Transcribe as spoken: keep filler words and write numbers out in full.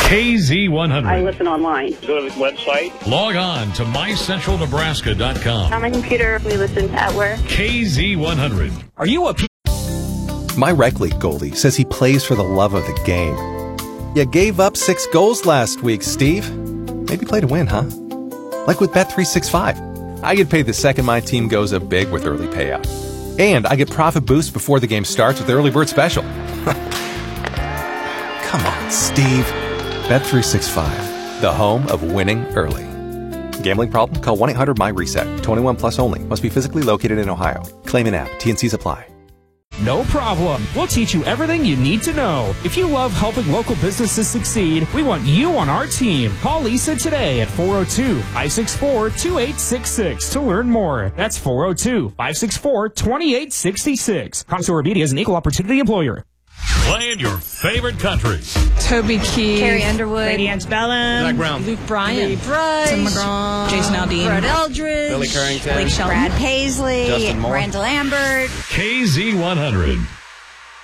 K Z one hundred. I listen online. Go to the website. Log on to my central nebraska dot com. On my computer, we listen at work. K Z one hundred. Are you a... P- My rec league goalie says he plays for the love of the game. You gave up six goals last week, Steve. Maybe play to win, huh? Like with Bet three sixty-five. I get paid the second my team goes up big with early payout. And I get profit boost before the game starts with the early bird special. Come on, Steve. Bet three sixty-five, the home of winning early. Gambling problem? Call one eight hundred my reset. twenty-one plus only. Must be physically located in Ohio. Claim in app. T N Cs apply. No problem. We'll teach you everything you need to know. If you love helping local businesses succeed, we want you on our team. Call Lisa today at four oh two, five six four, two eight six six to learn more. That's four oh two, five six four, two eight six six. Consumer Media is an equal opportunity employer. Playing your favorite country. Toby Keith, Carrie Underwood, Lady Antebellum, Zach Brown, Luke Bryan, Lee Bright, Tim McGraw, Jason Aldean, Brett Eldridge, Billy Currington, Blake Shelton, Brad Paisley, Justin Moore, Miranda Lambert. K Z one hundred.